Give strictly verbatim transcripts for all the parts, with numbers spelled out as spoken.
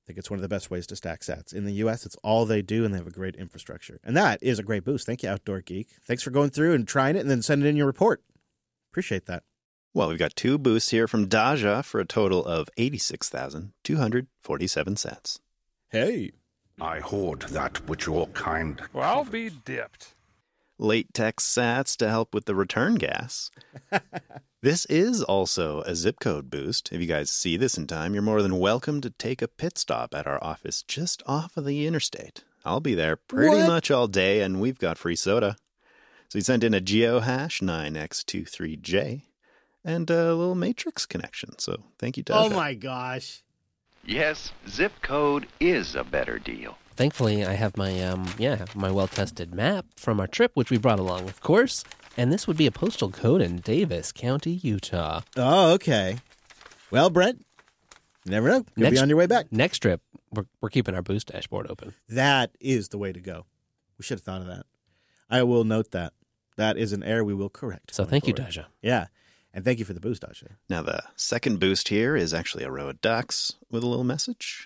I think it's one of the best ways to stack sats. In the U S, it's all they do, and they have a great infrastructure. And that is a great boost. Thank you, Outdoor Geek. Thanks for going through and trying it and then sending in your report. Appreciate that. Well, we've got two boosts here from Daja for a total of eighty-six thousand two hundred forty-seven sats. Hey. I hoard that which your kind... Well, I'll be dipped. Late text sats to help with the return gas. This is also a zip code boost. If you guys see this in time, you're more than welcome to take a pit stop at our office just off of the interstate. I'll be there pretty What? much all day, and we've got free soda. So he sent in a geohash nine x two three j and a little matrix connection. So thank you, Daja. Oh, my gosh. Yes, zip code is a better deal. Thankfully, I have my um yeah my well-tested map from our trip, which we brought along, of course. And this would be a postal code in Davis County, Utah. Oh, okay. Well, Brent, you never know. You'll Next- be on your way back. Next trip, we're we're keeping our boost dashboard open. That is the way to go. We should have thought of that. I will note that. That is an error we will correct. So going thank you, forward. Daja. Yeah. And thank you for the boost, Daja. Now, the second boost here is actually a row of ducks with a little message.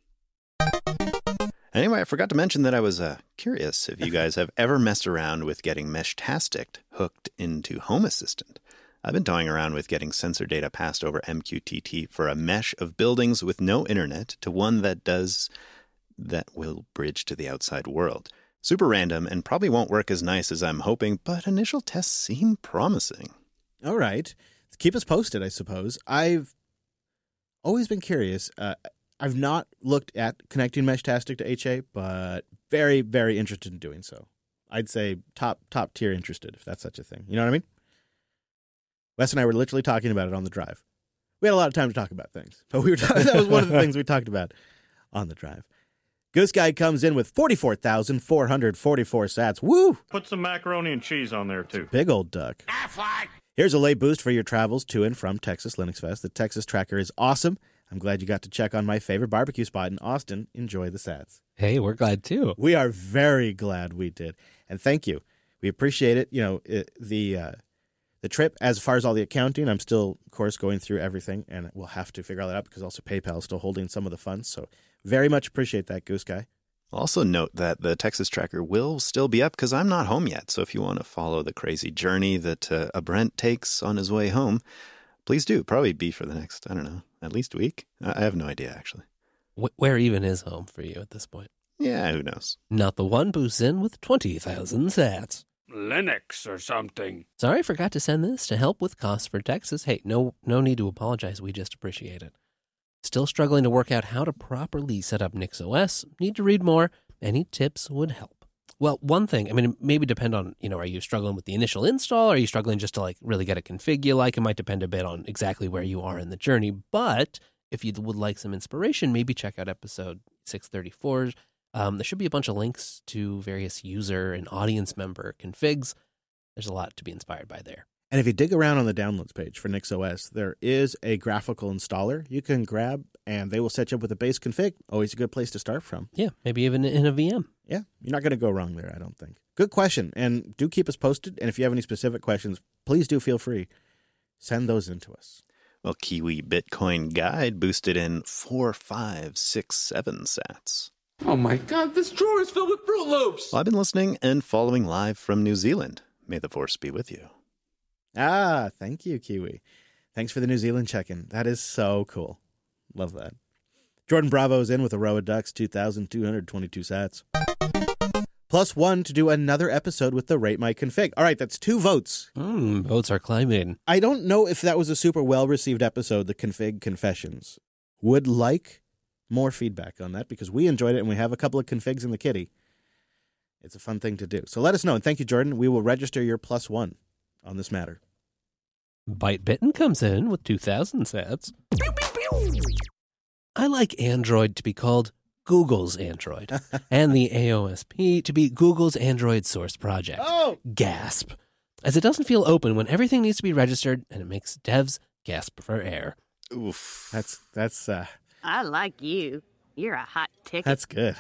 Anyway, I forgot to mention that I was uh, curious if you guys have ever messed around with getting Meshtastic hooked into Home Assistant. I've been toying around with getting sensor data passed over M Q T T for a mesh of buildings with no internet to one that does, that will bridge to the outside world. Super random and probably won't work as nice as I'm hoping, but initial tests seem promising. All right. Keep us posted, I suppose. I've always been curious. Uh, I've not looked at connecting Meshtastic to H A, but very, very interested in doing so. I'd say top top tier interested, if that's such a thing. You know what I mean? Wes and I were literally talking about it on the drive. We had a lot of time to talk about things, but we were talking, that was one of the things we talked about on the drive. Goose Guy comes in with forty-four thousand four hundred forty-four sats. Woo! Put some macaroni and cheese on there, too. Big old duck. Here's a late boost for your travels to and from Texas Linux Fest. The Texas Tracker is awesome. I'm glad you got to check on my favorite barbecue spot in Austin. Enjoy the sats. Hey, we're glad too. We are very glad we did. And thank you. We appreciate it. You know, it, the uh, the trip, as far as all the accounting, I'm still, of course, going through everything, and we'll have to figure all that out because also PayPal is still holding some of the funds. So very much appreciate that, Goose Guy. Also note that the Texas Tracker will still be up because I'm not home yet. So if you want to follow the crazy journey that uh, a Brent takes on his way home, please do. Probably be for the next, I don't know, at least a week. I have no idea, actually. Wh- where even is home for you at this point? Yeah, who knows? Not the one boosts in with twenty thousand sats. Linux or something. Sorry, I forgot to send this to help with costs for Texas. Hey, no, no need to apologize. We just appreciate it. Still struggling to work out how to properly set up NixOS? Need to read more? Any tips would help. Well, one thing, I mean, it maybe depend on, you know, are you struggling with the initial install? Are you struggling just to like really get a config you like? It might depend a bit on exactly where you are in the journey. But if you would like some inspiration, maybe check out episode six thirty-four. Um, there should be a bunch of links to various user and audience member configs. There's a lot to be inspired by there. And if you dig around on the downloads page for NixOS, there is a graphical installer you can grab, and they will set you up with a base config. Always a good place to start from. Yeah, maybe even in a V M. Yeah, you're not going to go wrong there, I don't think. Good question, and do keep us posted. And if you have any specific questions, please do feel free. Send those in to us. Well, Kiwi Bitcoin Guide boosted in four five six seven sats. Oh my god, this drawer is filled with Fruit Loops! Well, I've been listening and following live from New Zealand. May the force be with you. Ah, thank you, Kiwi. Thanks for the New Zealand check-in. That is so cool. Love that. Jordan Bravo's in with a row of ducks, two thousand two hundred twenty-two sats. Plus one to do another episode with the Rate My Config. All right, that's two votes. Mm, votes are climbing. I don't know if that was a super well-received episode, the Config Confessions. Would like more feedback on that because we enjoyed it and we have a couple of configs in the kitty. It's a fun thing to do. So let us know. And thank you, Jordan. We will register your plus one on this matter. Byte Bitten comes in with two thousand sats. I like Android to be called Google's Android and the A O S P to be Google's Android source project. Oh! Gasp. As it doesn't feel open when everything needs to be registered and it makes devs gasp for air. Oof. That's, that's, uh... I like you. You're a hot ticket. That's good.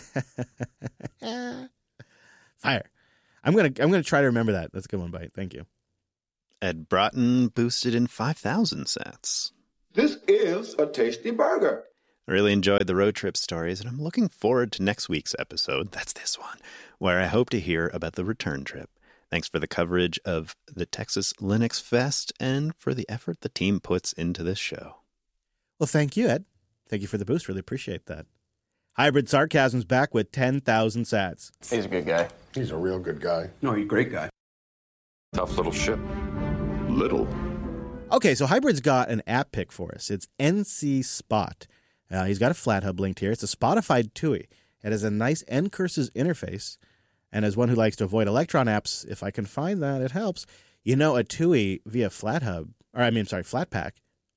Fire. I'm gonna I'm gonna try to remember that. That's a good one, Byte. Thank you. Ed Broughton boosted in five thousand sats. This is a tasty burger. I really enjoyed the road trip stories, and I'm looking forward to next week's episode, that's this one, where I hope to hear about the return trip. Thanks for the coverage of the Texas Linux Fest and for the effort the team puts into this show. Well, thank you, Ed. Thank you for the boost. Really appreciate that. Hybrid Sarcasm's back with ten thousand sats. He's a good guy. He's a real good guy. No, he's a great guy. Tough little ship. Little. Okay, so Hybrid's got an app pick for us. It's N C Spot. Uh, he's got a FlatHub linked here. It's a Spotified T U I. It has a nice Ncurses interface. And as one who likes to avoid Electron apps, if I can find that, it helps. You know, a T U I via FlatHub, or I mean, sorry, Flatpak,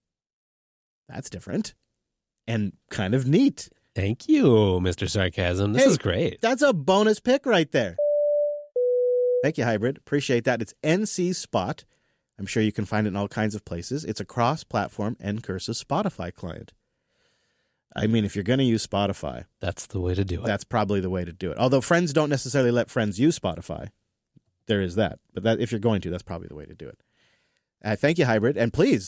that's different and kind of neat. Thank you, Mister Sarcasm. This Hey, is great. That's a bonus pick right there. Thank you, Hybrid. Appreciate that. It's N C Spot. I'm sure you can find it in all kinds of places. It's a cross-platform Ncurses Spotify client. I mean, if you're going to use Spotify, That's the way to do it. that's probably the way to do it. Although friends don't necessarily let friends use Spotify. There is that. But that if you're going to, that's probably the way to do it. Uh, thank you, Hybrid. And please,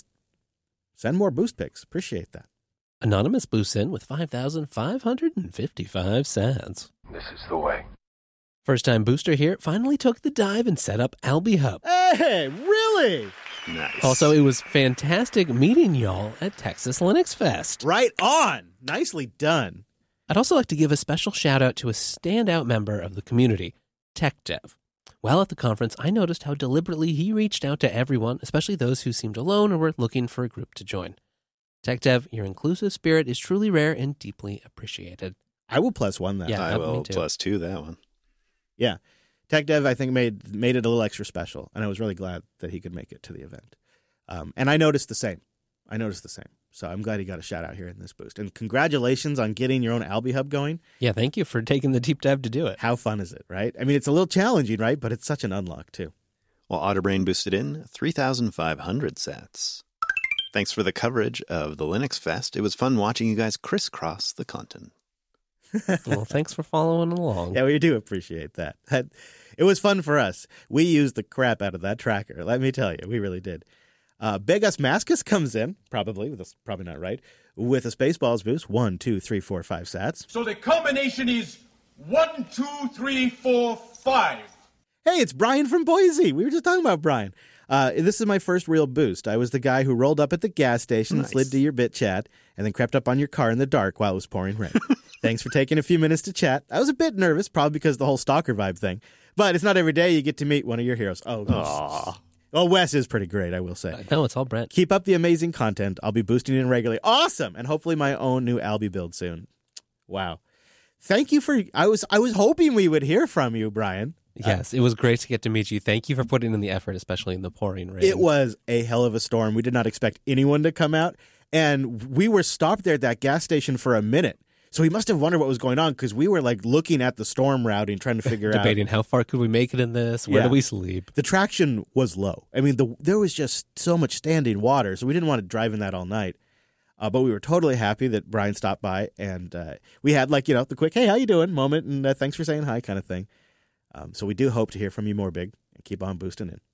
send more boost picks. Appreciate that. Anonymous boosts in with five thousand five hundred fifty-five sats. This is the way. First-time booster here finally took the dive and set up AlbiHub. Hey, really? Nice. Also, it was fantastic meeting y'all at Texas Linux Fest. Right on. Nicely done. I'd also like to give a special shout-out to a standout member of the community, TechDev. While at the conference, I noticed how deliberately he reached out to everyone, especially those who seemed alone or were looking for a group to join. TechDev, your inclusive spirit is truly rare and deeply appreciated. I will plus one that. Yeah, I that- me will too. plus two that one. Yeah. TechDev, I think, made made it a little extra special, and I was really glad that he could make it to the event. Um, and I noticed the same. I noticed the same. So I'm glad he got a shout-out here in this boost. And congratulations on getting your own AlbiHub going. Yeah, thank you for taking the deep dive to do it. How fun is it, right? I mean, it's a little challenging, right? But it's such an unlock, too. Well, Otterbrain boosted in three thousand five hundred sats. Thanks for the coverage of the Linux Fest. It was fun watching you guys crisscross the continent. Well, thanks for following along. Yeah, we do appreciate that. That- It was fun for us. We used the crap out of that tracker. Let me tell you, we really did. Uh, Begus Mascus comes in, probably, that's probably not right, with a Spaceballs boost. One, two, three, four, five sats. So the combination is one, two, three, four, five. Hey, it's Brian from Boise. We were just talking about Brian. Uh, this is my first real boost. I was the guy who rolled up at the gas station, Nice. slid to your bit chat, and then crept up on your car in the dark while it was pouring rain. Thanks for taking a few minutes to chat. I was a bit nervous, probably because of the whole stalker vibe thing. But it's not every day you get to meet one of your heroes. Oh, Aw. well, Wes is pretty great, I will say. No, it's all Brent. Keep up the amazing content. I'll be boosting in regularly. Awesome! And hopefully my own new Albi build soon. Wow. Thank you for... I was I was hoping we would hear from you, Brian. Yes, it was great to get to meet you. Thank you for putting in the effort, especially in the pouring rain. It was a hell of a storm. We did not expect anyone to come out. And we were stopped there at that gas station for a minute. So he must have wondered what was going on because we were like looking at the storm routing, trying to figure out. Debating how far could we make it in this? Where Yeah. do we sleep? The traction was low. I mean, the, there was just so much standing water, so we didn't want to drive in that all night. Uh, but we were totally happy that Brian stopped by, and uh, we had like, you know, the quick, hey, how you doing moment, and uh, thanks for saying hi kind of thing. Um, so we do hope to hear from you more, Big, and keep on boosting in.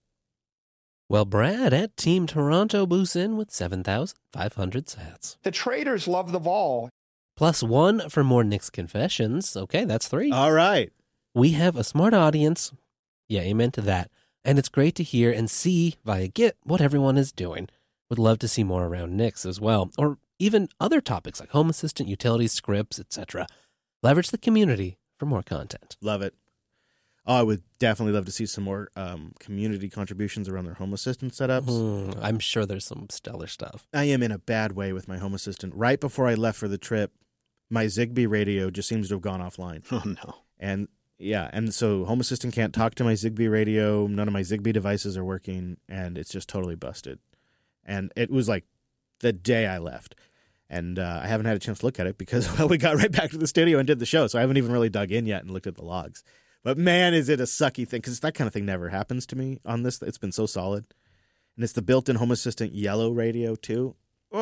Well, Brad at Team Toronto boosts in with seven thousand five hundred sats. The traders love the vol. Plus one for more Nick's Confessions. Okay, that's three. All right. We have a smart audience. Yeah, amen to that. And it's great to hear and see via Git what everyone is doing. Would love to see more around Nix as well, or even other topics like Home Assistant, utilities, scripts, et cetera. Leverage the community for more content. Love it. Oh, I would definitely love to see some more um, community contributions around their Home Assistant setups. Hmm, I'm sure there's some stellar stuff. I am in a bad way with my Home Assistant. Right before I left for the trip, my Zigbee radio just seems to have gone offline. Oh, no. And yeah, and so Home Assistant can't talk to my Zigbee radio. None of my Zigbee devices are working, and it's just totally busted. And it was like the day I left. And uh, I haven't had a chance to look at it because, well, we got right back to the studio and did the show, so I haven't even really dug in yet and looked at the logs. But man, is it a sucky thing, because that kind of thing never happens to me on this. It's been so solid. And it's the built-in Home Assistant yellow radio, too.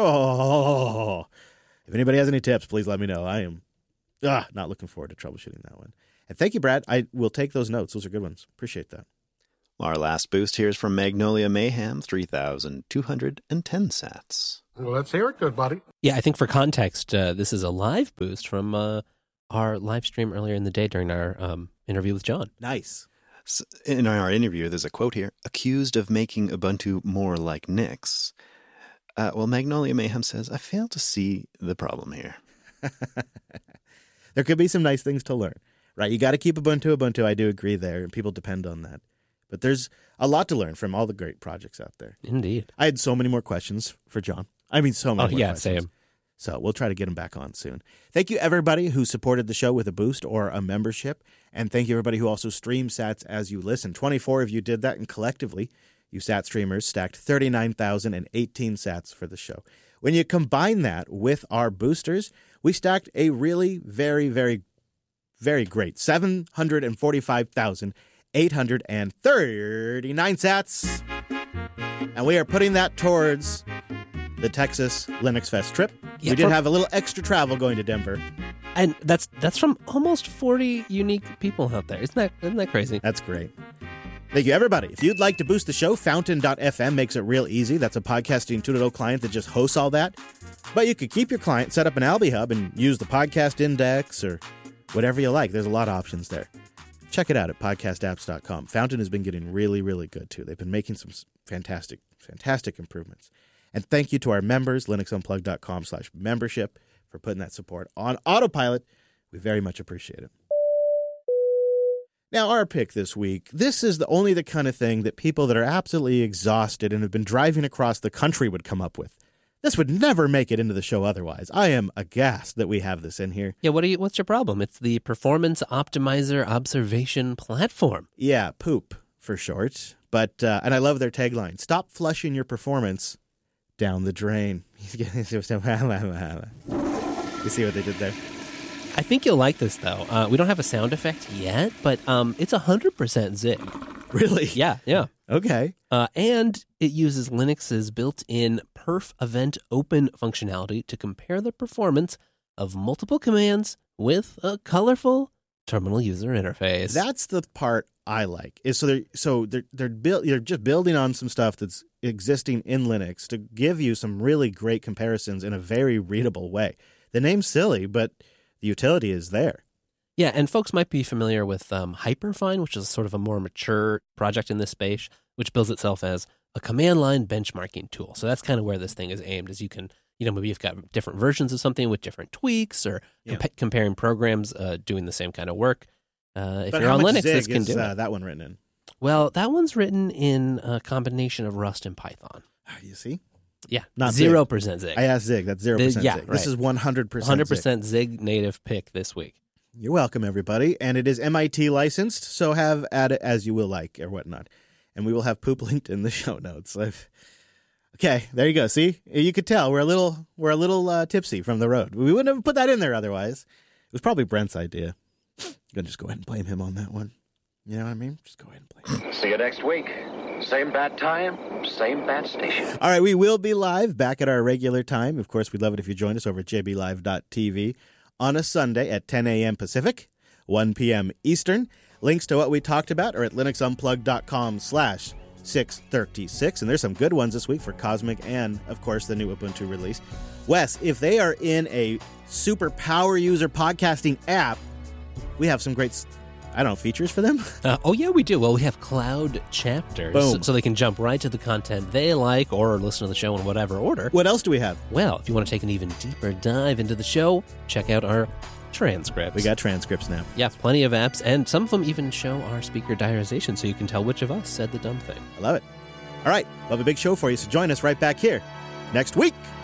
Oh, if anybody has any tips, please let me know. I am ah, not looking forward to troubleshooting that one. And thank you, Brad. I will take those notes. Those are good ones. Appreciate that. Our last boost here is from Magnolia Mayhem, three thousand two hundred ten sats. Well, let's hear it, good buddy. Yeah, I think for context, uh, this is a live boost from uh, our live stream earlier in the day during our um, interview with John. Nice. So in our interview, there's a quote here, accused of making Ubuntu more like Nix. Uh, well, Magnolia Mayhem says, I fail to see the problem here. There could be some nice things to learn, right? You got to keep Ubuntu Ubuntu. I do agree there, and people depend on that. But there's a lot to learn from all the great projects out there. Indeed. I had so many more questions for John. I mean, so many oh, more yeah, questions. Same. So we'll try to get him back on soon. Thank you, everybody who supported the show with a boost or a membership. And thank you, everybody who also streams sats as you listen. twenty-four of you did that, and collectively, you sat streamers stacked thirty-nine thousand eighteen sats for the show. When you combine that with our boosters, we stacked a really very, very, very great seven hundred forty-five thousand eight hundred thirty-nine sats. And we are putting that towards the Texas Linux Fest trip. Yeah, we did for- have a little extra travel going to Denver. And that's that's from almost forty unique people out there. Isn't that isn't that crazy? That's great. Thank you, everybody. If you'd like to boost the show, fountain dot f m makes it real easy. That's a podcasting two point oh client that just hosts all that. But you could keep your client, set up an Alby Hub, and use the podcast index or whatever you like. There's a lot of options there. Check it out at podcast apps dot com. Fountain has been getting really, really good, too. They've been making some fantastic, fantastic improvements. And thank you to our members, linux unplugged dot com slash membership, for putting that support on autopilot. We very much appreciate it. Now, our pick this week, this is the only the kind of thing that people that are absolutely exhausted and have been driving across the country would come up with. This would never make it into the show otherwise. I am aghast that we have this in here. Yeah, what do you? What's your problem? It's the Performance Optimizer Observation Platform. Yeah, poop for short. But uh, and I love their tagline: "Stop flushing your performance down the drain." You see what they did there? I think you'll like this, though. Uh, we don't have a sound effect yet, but um, it's one hundred percent Zig. Really? Yeah, yeah. Okay. Uh, and it uses Linux's built-in perf event open functionality to compare the performance of multiple commands with a colorful terminal user interface. That's the part I like. Is so they're so they're they're built. You're just building on some stuff that's existing in Linux to give you some really great comparisons in a very readable way. The name's silly, but the utility is there. Yeah, and folks might be familiar with um, Hyperfine, which is sort of a more mature project in this space, which builds itself as a command line benchmarking tool. So that's kind of where this thing is aimed, is you can, you know, maybe you've got different versions of something with different tweaks or Yeah. compa- comparing programs uh, doing the same kind of work. Uh, if But you're how on much Linux, Zig this can is, do uh, it. that one written in? Well, that one's written in a combination of Rust and Python. You see? Yeah, Not zero percent Zig. I asked Zig. That's zero percent Yeah, Zig. right. This is one hundred percent one hundred percent Zig native pick this week. You're welcome, everybody. And it is M I T licensed, so have at it as you will like or whatnot. And we will have poop linked in the show notes. I've... Okay, there you go. See, you could tell we're a little we're a little uh, tipsy from the road. We wouldn't have put that in there otherwise. It was probably Brent's idea. I'm gonna just go ahead and blame him on that one. You know what I mean? Just go ahead and blame him. See you next week. Same bat time, same bat station. All right, we will be live back at our regular time. Of course, we'd love it if you joined us over at j b live dot t v on a Sunday at ten a.m. Pacific, one p.m. Eastern. Links to what we talked about are at linux unplugged dot com slash six thirty-six. And there's some good ones this week for Cosmic and, of course, the new Ubuntu release. Wes, if they are in a super power user podcasting app, we have some great, I don't know, features for them? Uh, oh, yeah, we do. Well, we have cloud chapters, Boom. so they can jump right to the content they like or listen to the show in whatever order. What else do we have? Well, if you want to take an even deeper dive into the show, check out our transcripts. We got transcripts now. Yeah, plenty of apps, and some of them even show our speaker diarization, so you can tell which of us said the dumb thing. I love it. All right, we'll have a big show for you, so join us right back here next week.